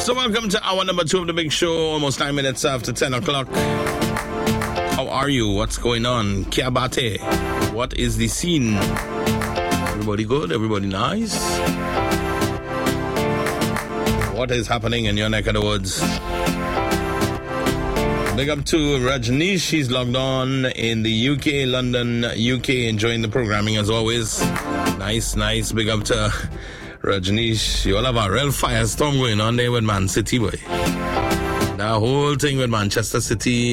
So welcome to hour number 2 of the big show, almost 9 minutes after 10 o'clock. How are you? What's going on? Kiabate, what is the scene? Everybody good? Everybody nice? What is happening in your neck of the woods? Big up to Rajneesh. She's logged on in the UK, London, UK, enjoying the programming as always. Nice. Big up to Rajneesh. You all have a real firestorm going on there with Man City, boy. The whole thing with Manchester City